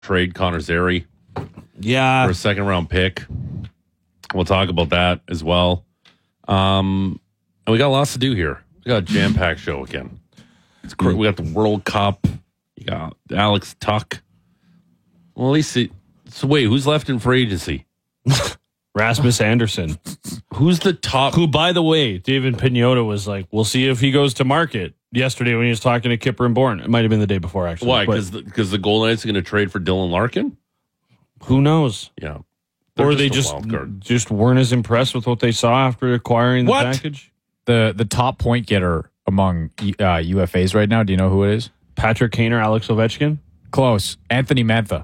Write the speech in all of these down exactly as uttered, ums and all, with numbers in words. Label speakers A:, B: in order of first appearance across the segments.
A: trade Connor Zary
B: Yeah.
A: for a second round pick. We'll talk about that as well. Um, and we got lots to do here. We got a jam packed show again. It's great. We got the World Cup. You got Alex Tuck. Well, at least it, so wait, who's left in free agency?
B: Rasmus Anderson.
A: Who's the top?
B: Who, by the way, David Pagnotta was like, we'll see if he goes to market yesterday when he was talking to Kipper and Bourne. It might have been the day before, actually.
A: Why?
B: But
A: Because the, 'cause the Golden Knights are going to trade for Dylan Larkin?
B: who knows?
A: Yeah. They're
B: Or they
A: a
B: just
A: wild card.
B: just weren't as impressed with what they saw after acquiring the
A: What?
B: package.
C: The the top point getter among uh, U F As right now, do you know who it is?
B: Patrick Kane or Alex Ovechkin?
C: Close. Anthony Mantha.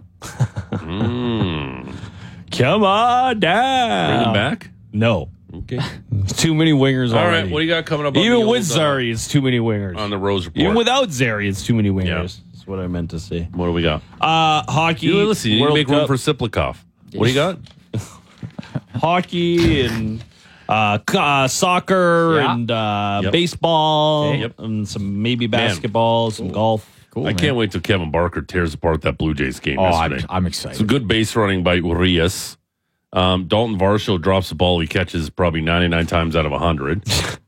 A: Mm.
B: Come on down.
A: Bring him back?
B: No.
A: Okay.
B: Too many wingers
A: All
B: already.
A: right. What do you got coming up on
B: Even
A: the
B: with
A: old, uh,
B: Zary, it's too many wingers.
A: on the Rose Report?
B: Even without Zary, it's too many wingers.
A: Yeah.
B: That's what I meant to say.
A: What do we got?
B: Uh, hockey.
A: You listen, you need to
B: World
A: make room
B: Cup,
A: for Siplikov. What do you got?
B: hockey and uh, c- uh, soccer
C: Yeah.
B: and uh,
A: Yep.
B: baseball
A: Okay. Yep.
B: and some maybe basketball, some golf.
C: Cool,
A: I
C: man.
A: can't wait till Kevin Barker tears apart that Blue Jays game
C: Oh, I'm,
A: yesterday.
C: I'm
A: It's a
C: excited.
A: good base running by Urias. Um, Dalton Varsho drops the ball. He catches probably ninety-nine times out of one hundred.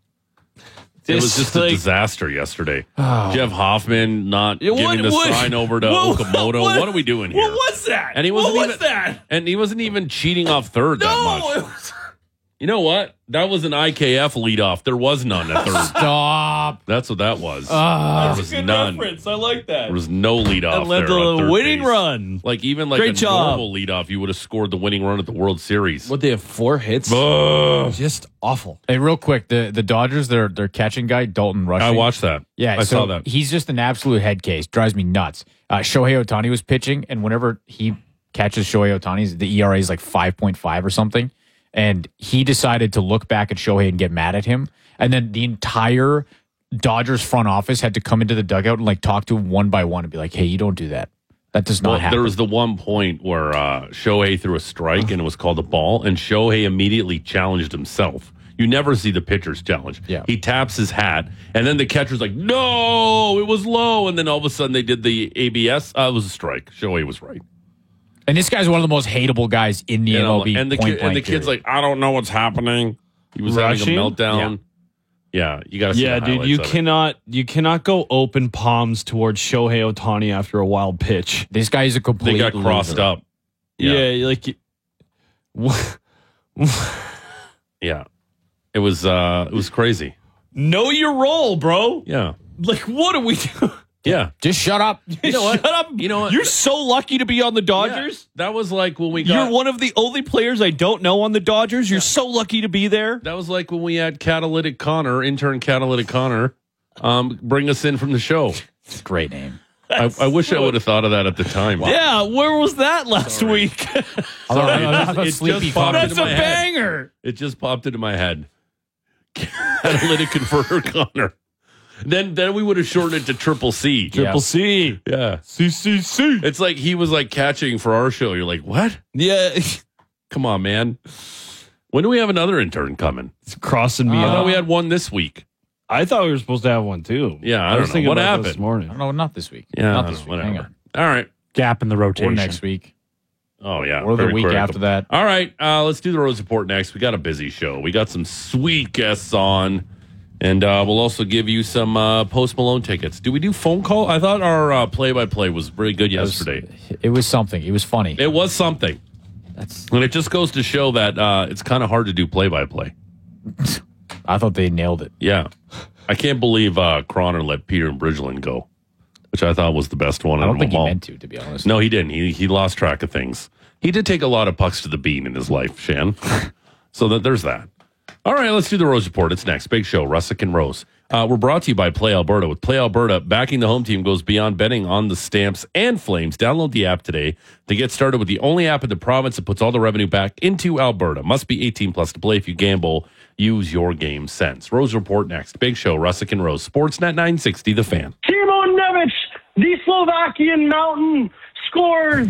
A: It was just a
B: like-
A: disaster yesterday. Jeff Hoffman not
B: Yeah,
A: giving
B: what-
A: the
B: what-
A: sign over to
B: what-
A: Okamoto. What,
B: what-
A: are we doing here?
B: What was that?
A: And he wasn't
B: what was
A: even
B: that?
A: And he wasn't even cheating off third that
B: No,
A: much.
B: it was.
A: You know what? That was an I K F leadoff. There was none at third.
C: Stop.
A: That's what that was.
C: Ah.
A: there
B: That's
A: was
B: a good
A: none.
B: reference. I like that.
A: There was no leadoff
B: That led
A: there
B: to
A: on
B: the
A: third
B: winning
A: base.
B: run.
A: Like even like
B: Great
A: a
B: job.
A: normal leadoff, you would have scored the winning run at the World Series.
D: What, they have four hits?
A: Ugh.
D: Just awful.
C: Hey, real quick, the, the Dodgers, their their catching guy, Dalton Rushing.
A: I watched that.
C: Yeah,
A: I
C: so
A: saw that.
C: He's just an absolute head case. Drives me nuts. Uh, Shohei Ohtani was pitching, and whenever he catches Shohei Ohtani, the E R A is like five point five or something. And he decided to look back at Shohei and get mad at him. And then the entire Dodgers front office had to come into the dugout and like talk to him one by one and be like, hey, you don't do that. That does not
A: Well,
C: happen.
A: there was the one point where uh, Shohei threw a strike and it was called a ball, and Shohei immediately challenged himself. You never see the pitcher's challenge.
C: Yeah.
A: He taps his hat, and then the catcher's like, no, it was low. And then all of a sudden they did the A B S. Uh, it was a strike. Shohei was right.
C: And this guy's one of the most hateable guys in the
A: And,
C: M L
A: I'm
C: B.
A: like- and the,
C: point
A: kid, and the
C: blank
A: kid's
C: period.
A: like, I don't know what's happening. He was
B: Rushing?
A: having a meltdown. Yeah, you got to see
B: Yeah,
A: the
B: dude, you
A: highlights of it.
B: cannot you cannot go open palms towards Shohei Ohtani after a wild pitch.
C: this guy is a complete
A: They got crossed
C: loser.
A: up.
B: Yeah, like
A: Yeah. It was uh it was crazy.
B: know your role, bro.
A: Yeah.
B: Like, what are we doing?
A: Yeah.
C: Just shut up.
A: You know what?
B: Shut up.
A: You know what?
B: You're so lucky to be on the
A: Yeah.
B: Dodgers.
A: That was like when we got
B: You're one of the only players I don't know on the Dodgers. You're so lucky to be there.
A: that was like when we had Catalytic Connor, intern Catalytic Connor, um, bring us in from the show.
C: It's a great name.
A: I, I wish I would have thought of that at the time.
B: Yeah, where was that last week?
A: Sorry,
C: I
A: it
C: thought
A: just- it just
C: Sleepy
A: popped
C: Connor-
A: into
B: That's a
A: my head.
B: banger.
A: It just popped into my head. Catalytic converter Connor. Then then we would have shortened it to Triple C.
B: Triple C.
A: Yeah.
B: C C C.
A: It's like he was like catching for our show. You're like, what?
B: Yeah.
A: Come on, man. When do we have another intern coming?
B: It's crossing me
A: I
B: out.
A: thought we had one this week.
B: I thought we were supposed to have one too.
A: Yeah, I
B: was
A: don't know.
B: thinking
A: What
B: about this
A: happened?
B: morning.
C: I don't know, not this week.
A: Yeah,
C: not
A: I
C: this
A: don't
C: week.
A: know,
C: Hang
A: whatever.
C: on.
A: All right.
D: Gap in the
C: Or
D: rotation.
C: next week.
A: Oh, yeah.
C: Or the
A: very
C: week
A: critical.
C: after that.
A: All right. Uh, let's do the Rose Report next. We got a busy show. We got some sweet guests on. And uh, we'll also give you some uh, Post Malone tickets. Do we do phone call? I thought our uh, play-by-play was really good
C: It was-
A: yesterday.
C: It was something. It was funny.
A: It was something.
C: That's.
A: And it just goes to show that uh, it's kind of hard to do play-by-play.
C: I thought they nailed it.
A: Yeah. I can't believe uh, Croner let Peter and Bridgeland go, which I thought was the best one.
C: I
A: out
C: don't
A: of
C: think
A: them
C: he
A: all.
C: meant to, to be honest.
A: No, he didn't. He he lost track of things. He did take a lot of pucks to the bean in his life, Shan. So that there's that. All right, let's do the Rose Report. It's next. Big show, Russick and Rose. Uh, we're brought to you by Play Alberta. With Play Alberta, backing the home team goes beyond betting on the Stamps and Flames. Download the app today to get started with the only app in the province that puts all the revenue back into Alberta. Must be eighteen plus to play. If you gamble, use your game sense. Rose Report next. Big show, Russick and Rose. Sportsnet nine sixty, The Fan.
E: Timo Nevic, the Slovakian mountain, scores.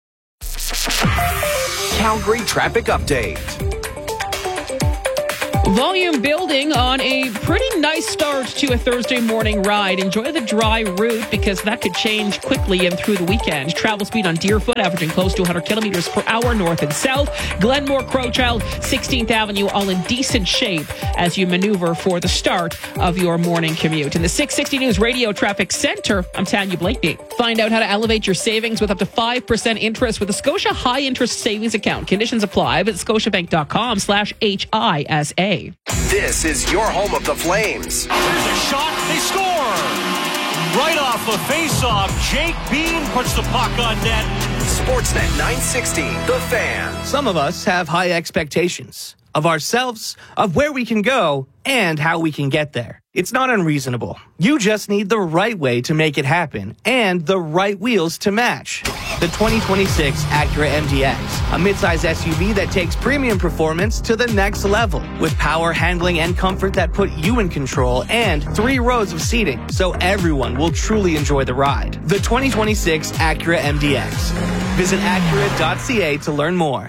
F: Calgary traffic update.
D: Volume building on a pretty nice start to a Thursday morning ride. Enjoy the dry route because that could change quickly and through the weekend. Travel speed on Deerfoot averaging close to one hundred kilometers per hour north and south. Glenmore, Crowchild, sixteenth Avenue all in decent shape as you maneuver for the start of your morning commute. In the six sixty News Radio Traffic Center, I'm Tanya Blakeney. Find out how to elevate your savings with up to five percent interest with a Scotia high interest savings account. Conditions apply at scotiabank.com slash H I S A.
F: This is your home of the Flames.
G: There's a shot. They score. Right off the face-off, Jake Bean puts the puck on net.
F: Sportsnet nine sixty, The Fan.
H: Some of us have high expectations of ourselves, of where we can go, and how we can get there. It's not unreasonable. You just need the right way to make it happen and the right wheels to match. The twenty twenty-six Acura M D X, a midsize S U V that takes premium performance to the next level with power, handling, and comfort that put you in control and three rows of seating so everyone will truly enjoy the ride. The twenty twenty-six Acura M D X. Visit Acura dot C A to learn more.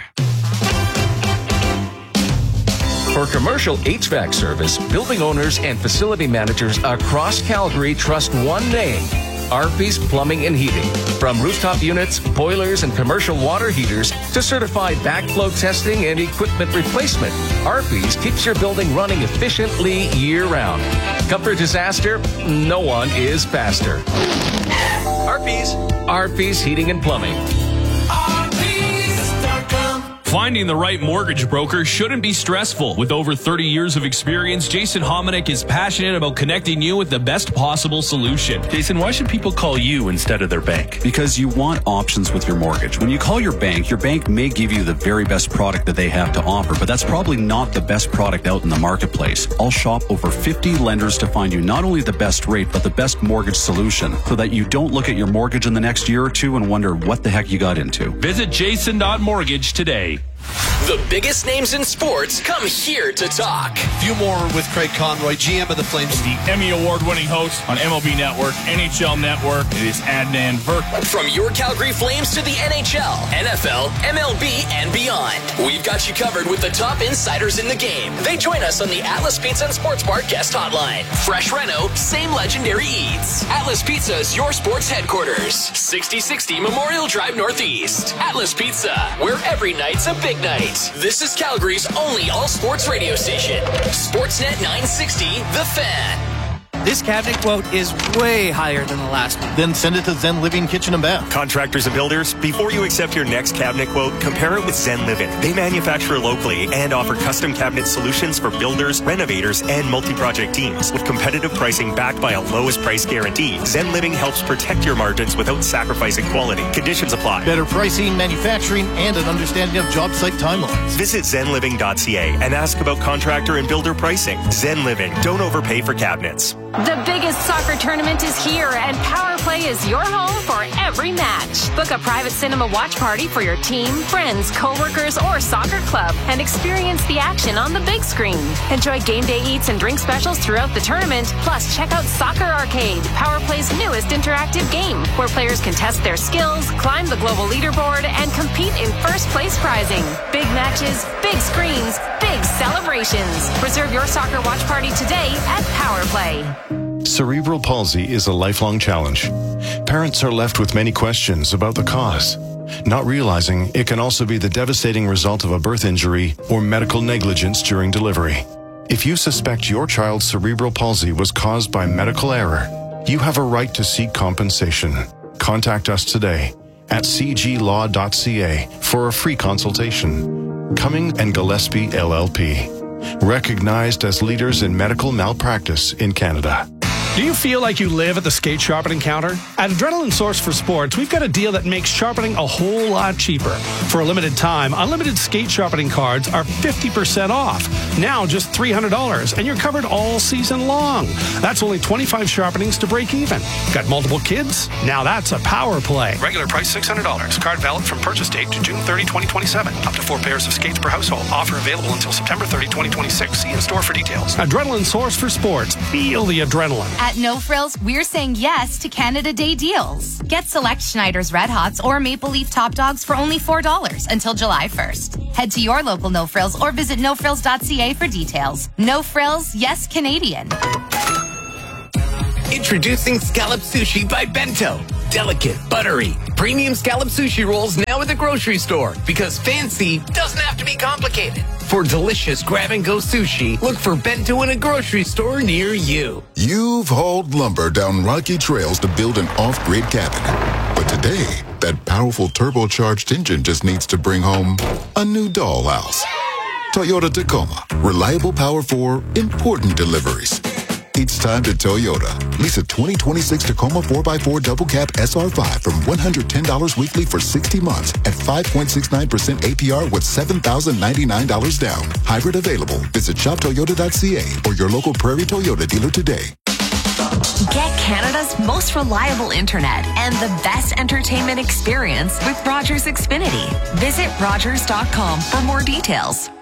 I: For commercial H V A C service, building owners and facility managers across Calgary trust one name, Arpy's Plumbing and Heating. From rooftop units, boilers, and commercial water heaters to certified backflow testing and equipment replacement, Arpy's keeps your building running efficiently year-round. Come for disaster, no one is faster. Arpy's. Arpy's Heating and Plumbing.
J: Finding the right mortgage broker shouldn't be stressful. With over thirty years of experience, Jason Hominick is passionate about connecting you with the best possible solution.
K: Jason, why should people call you instead of their bank? Because you want options with your mortgage. When you call your bank, your bank may give you the very best product that they have to offer, but that's probably not the best product out in the marketplace. I'll shop over fifty lenders to find you not only the best rate, but the best mortgage solution so that you don't look at your mortgage in the next year or two and wonder what the heck you got into.
J: Visit jason dot mortgage today.
F: The biggest names in sports come here to talk.
L: Few more with Craig Conroy, G M of the Flames.
B: The Emmy Award-winning host on M L B Network, N H L Network. It is Adnan Virk.
F: From your Calgary Flames to the N H L, N F L, M L B, and beyond, we've got you covered with the top insiders in the game. They join us on the Atlas Pizza and Sports Bar guest hotline. Fresh reno, same legendary eats. Atlas Pizza is your sports headquarters. sixty sixty Memorial Drive Northeast. Atlas Pizza, where every night's a big night. This is Calgary's only all-sports radio station. Sportsnet nine sixty, The Fan.
H: This cabinet quote is way higher than the last one.
L: Then send it to Zen Living Kitchen and Bath.
M: Contractors and builders, before you accept your next cabinet quote, compare it with Zen Living. They manufacture locally and offer custom cabinet solutions for builders, renovators, and multi-project teams. With competitive pricing backed by a lowest price guarantee, Zen Living helps protect your margins without sacrificing quality. Conditions apply.
L: Better pricing, manufacturing, and an understanding of job site timelines.
M: Visit zen living dot c a and ask about contractor and builder pricing. Zen Living. Don't overpay for cabinets.
N: The biggest soccer tournament is here, and Power Play is your home for every match. Book a private cinema watch party for your team, friends, coworkers, or soccer club, and experience the action on the big screen. Enjoy game day eats and drink specials throughout the tournament. Plus, check out Soccer Arcade, Power Play's newest interactive game, where players can test their skills, climb the global leaderboard, and compete in first place prizing. Big matches, big screens, big celebrations. Reserve your soccer watch party today at Power Play.
O: Cerebral palsy is a lifelong challenge. Parents are left with many questions about the cause, not realizing it can also be the devastating result of a birth injury or medical negligence during delivery. If you suspect your child's cerebral palsy was caused by medical error, you have a right to seek compensation. Contact us today at c g law dot c a for a free consultation. Cumming and Gillespie L L P, recognized as leaders in medical malpractice in Canada.
P: Do you feel like you live at the skate sharpening counter? At Adrenaline Source for Sports, we've got a deal that makes sharpening a whole lot cheaper. For a limited time, unlimited skate sharpening cards are fifty percent off. Now just three hundred dollars, and you're covered all season long. That's only twenty-five sharpenings to break even. Got multiple kids? Now that's a power play. Regular price six hundred dollars. Card valid from purchase date to June thirtieth, twenty twenty-seven. Up to four pairs of skates per household. Offer available until September thirtieth, twenty twenty-six. See in store for details. Adrenaline Source for Sports. Feel the adrenaline.
Q: At No Frills, we're saying yes to Canada Day deals. Get select Schneider's Red Hots or Maple Leaf Top Dogs for only four dollars until July first. Head to your local No Frills or visit no frills dot c a for details. No Frills, yes Canadian.
R: Introducing Scallop Sushi by Bento. Delicate, buttery, premium scallop sushi rolls now at the grocery store because fancy doesn't have to be complicated. For delicious grab-and-go sushi, look for Bento in a grocery store near you.
S: You've hauled lumber down rocky trails to build an off-grid cabin. But today, that powerful turbocharged engine just needs to bring home a new dollhouse. Toyota Tacoma. Reliable power for important deliveries. It's time to Toyota. Lease a twenty twenty-six Tacoma four by four Double Cab S R five from one hundred ten dollars weekly for sixty months at five point six nine percent A P R with seven thousand ninety-nine dollars down. Hybrid available. Visit shop toyota dot c a or your local Prairie Toyota dealer today.
T: Get Canada's most reliable internet and the best entertainment experience with Rogers Xfinity. Visit rogers dot com for more details.